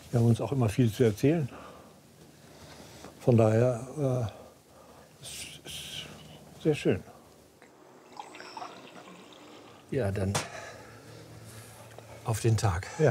Wir haben uns auch immer viel zu erzählen. Von daher ist sehr schön. Ja, dann auf den Tag. Ja,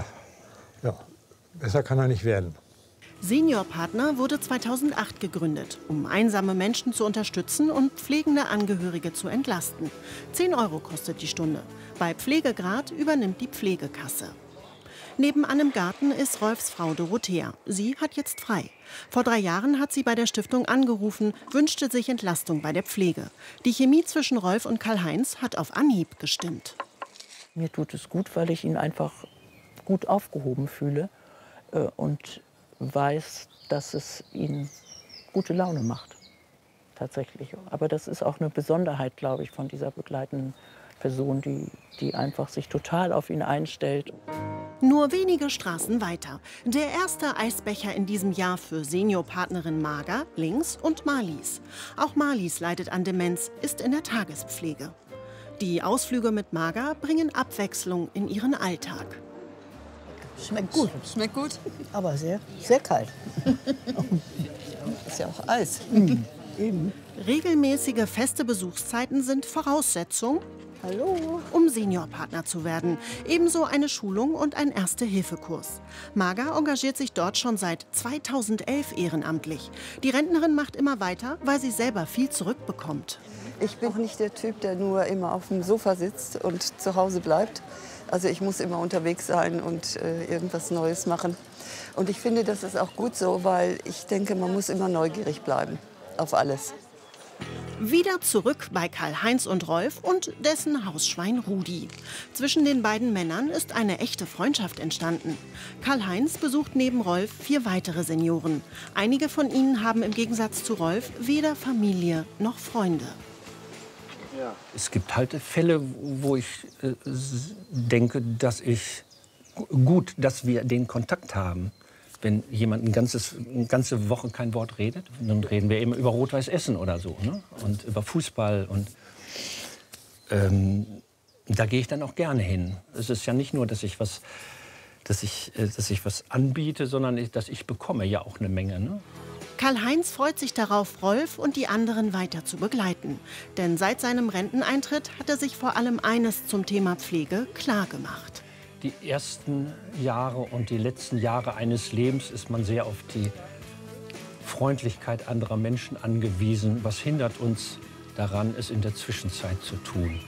besser kann er nicht werden. Seniorpartner wurde 2008 gegründet, um einsame Menschen zu unterstützen und pflegende Angehörige zu entlasten. 10 € kostet die Stunde. Bei Pflegegrad übernimmt die Pflegekasse. Nebenan im Garten ist Rolfs Frau Dorothea. Sie hat jetzt frei. Vor 3 Jahren hat sie bei der Stiftung angerufen, wünschte sich Entlastung bei der Pflege. Die Chemie zwischen Rolf und Karl-Heinz hat auf Anhieb gestimmt. Mir tut es gut, weil ich ihn einfach gut aufgehoben fühle und weiß, dass es ihm gute Laune macht, tatsächlich. Aber das ist auch eine Besonderheit, glaube ich, von dieser begleitenden Person, die einfach sich total auf ihn einstellt. Nur wenige Straßen weiter. Der erste Eisbecher in diesem Jahr für Seniorpartnerin Marga, links, und Marlies. Auch Marlies leidet an Demenz, ist in der Tagespflege. Die Ausflüge mit Marga bringen Abwechslung in ihren Alltag. Schmeckt gut. Schmeckt gut? Aber sehr, sehr kalt. Ist ja auch Eis. Eben. Regelmäßige feste Besuchszeiten sind Voraussetzung, um Seniorpartner zu werden. Ebenso eine Schulung und ein Erste-Hilfe-Kurs. Marga engagiert sich dort schon seit 2011 ehrenamtlich. Die Rentnerin macht immer weiter, weil sie selber viel zurückbekommt. Ich bin nicht der Typ, der nur immer auf dem Sofa sitzt und zu Hause bleibt. Also ich muss immer unterwegs sein und irgendwas Neues machen. Und ich finde, das ist auch gut so, weil ich denke, man muss immer neugierig bleiben auf alles. Wieder zurück bei Karl-Heinz und Rolf und dessen Hausschwein Rudi. Zwischen den beiden Männern ist eine echte Freundschaft entstanden. Karl-Heinz besucht neben Rolf 4 weitere Senioren. Einige von ihnen haben im Gegensatz zu Rolf weder Familie noch Freunde. Es gibt halt Fälle, wo ich denke, dass wir den Kontakt haben. Wenn jemand eine ganze Woche kein Wort redet, dann reden wir eben über Rot-Weiß Essen oder so, ne? Und über Fußball. Und da gehe ich dann auch gerne hin. Es ist ja nicht nur, dass ich was anbiete, sondern dass ich bekomme ja auch eine Menge. Ne? Karl-Heinz freut sich darauf, Rolf und die anderen weiter zu begleiten. Denn seit seinem Renteneintritt hat er sich vor allem eines zum Thema Pflege klargemacht. Die ersten Jahre und die letzten Jahre eines Lebens ist man sehr auf die Freundlichkeit anderer Menschen angewiesen. Was hindert uns daran, es in der Zwischenzeit zu tun?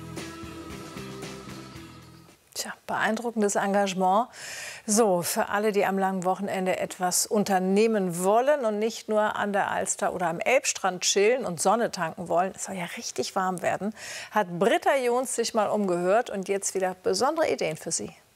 Tja, beeindruckendes Engagement. So, für alle, die am langen Wochenende etwas unternehmen wollen und nicht nur an der Alster oder am Elbstrand chillen und Sonne tanken wollen, es soll ja richtig warm werden, hat Britta Jons sich mal umgehört und jetzt wieder besondere Ideen für Sie.